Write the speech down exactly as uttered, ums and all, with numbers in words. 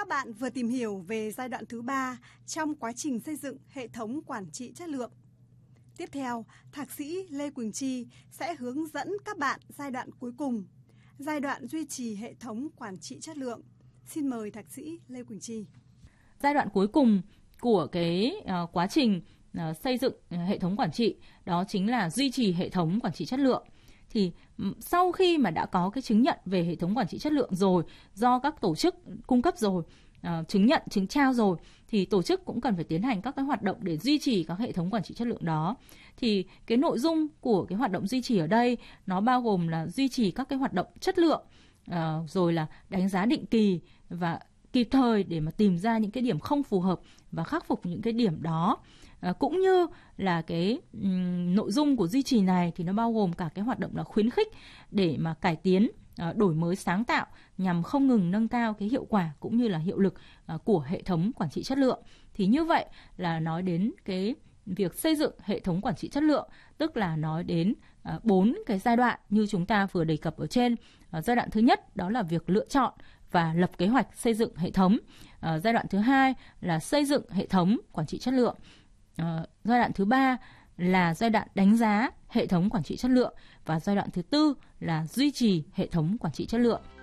Các bạn vừa tìm hiểu về giai đoạn thứ ba trong quá trình xây dựng hệ thống quản trị chất lượng. Tiếp theo, Thạc sĩ Lê Quỳnh Chi sẽ hướng dẫn các bạn giai đoạn cuối cùng, giai đoạn duy trì hệ thống quản trị chất lượng. Xin mời Thạc sĩ Lê Quỳnh Chi. Giai đoạn cuối cùng của cái uh, quá trình uh, xây dựng uh, hệ thống quản trị đó chính là duy trì hệ thống quản trị chất lượng. Thì um, sau khi mà đã có cái chứng nhận về hệ thống quản trị chất lượng rồi, do các tổ chức cung cấp rồi, uh, chứng nhận, chứng trao rồi, thì tổ chức cũng cần phải tiến hành các cái hoạt động để duy trì các hệ thống quản trị chất lượng đó. Thì cái nội dung của cái hoạt động duy trì ở đây nó bao gồm là duy trì các cái hoạt động chất lượng, uh, rồi là đánh giá định kỳ và kịp thời để mà tìm ra những cái điểm không phù hợp và khắc phục những cái điểm đó. À, cũng như là cái um, nội dung của duy trì này thì nó bao gồm cả cái hoạt động là khuyến khích để mà cải tiến, à, đổi mới sáng tạo nhằm không ngừng nâng cao cái hiệu quả cũng như là hiệu lực à, của hệ thống quản trị chất lượng. Thì như vậy là nói đến cái việc xây dựng hệ thống quản trị chất lượng, tức là nói đến bốn à, cái giai đoạn như chúng ta vừa đề cập ở trên. À, giai đoạn thứ nhất đó là việc lựa chọn và lập kế hoạch xây dựng hệ thống. À, giai đoạn thứ hai là xây dựng hệ thống quản trị chất lượng. À, giai đoạn thứ ba là giai đoạn đánh giá hệ thống quản trị chất lượng và giai đoạn thứ tư là duy trì hệ thống quản trị chất lượng.